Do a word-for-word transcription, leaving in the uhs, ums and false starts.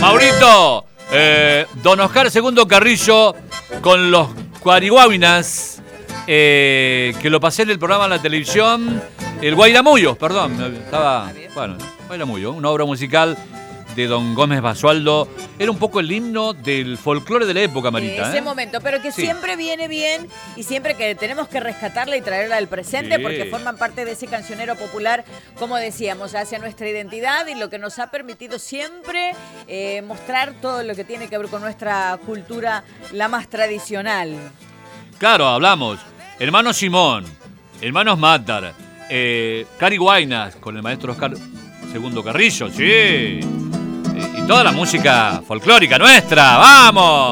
Maurito, eh, don Oscar segundo Carrillo con los Cuarihuaynas, eh, que lo pasé en el programa en la televisión, el Guairamullo, perdón, estaba, bueno, Guairamullo, una obra musical de don Gómez Basualdo. Era un poco el himno del folclore de la época, Marita. En ese ¿eh? momento, pero que sí. siempre viene bien y siempre que tenemos que rescatarla y traerla al presente Sí. porque forman parte de ese cancionero popular, como decíamos, hacia nuestra identidad y lo que nos ha permitido siempre eh, mostrar todo lo que tiene que ver con nuestra cultura, la más tradicional. Claro, hablamos. Hermanos Simón, hermanos Mátar, eh, Cari Guainas con el maestro Oscar segundo Carrillo, sí. Y toda la música folclórica nuestra, ¡vamos!